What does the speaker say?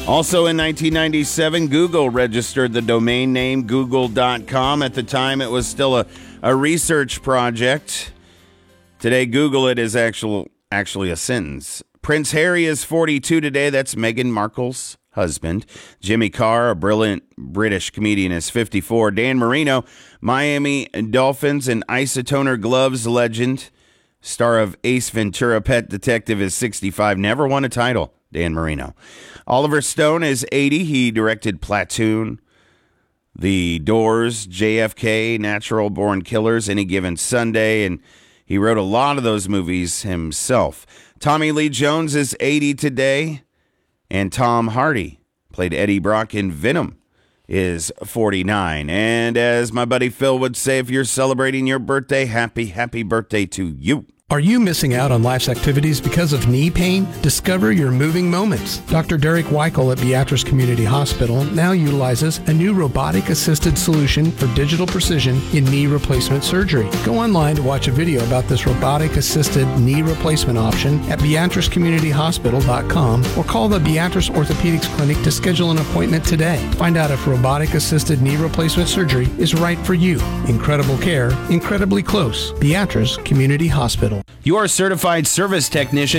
Also in 1997, Google registered the domain name Google.com. At the time, it was still a research project. Today, Google it is actually a sentence. Prince Harry is 42 today. That's Meghan Markle's husband. Jimmy Carr, a brilliant British comedian, is 54. Dan Marino, Miami Dolphins and Isotoner Gloves legend, star of Ace Ventura, Pet Detective, is 65. Never won a title, Dan Marino. Oliver Stone is 80. He directed Platoon, The Doors, JFK, Natural Born Killers, Any Given Sunday, and he wrote a lot of those movies himself. Tommy Lee Jones is 80 today. And Tom Hardy, played Eddie Brock in Venom, is 49. And as my buddy Phil would say, if you're celebrating your birthday, happy birthday to you. Are you missing out on life's activities because of knee pain? Discover your moving moments. Dr. Derek Weichel at Beatrice Community Hospital now utilizes a new robotic-assisted solution for digital precision in knee replacement surgery. Go online to watch a video about this robotic-assisted knee replacement option at BeatriceCommunityHospital.com or call the Beatrice Orthopedics Clinic to schedule an appointment today. Find out if robotic-assisted knee replacement surgery is right for you. Incredible care, incredibly close. Beatrice Community Hospital. Your certified service technician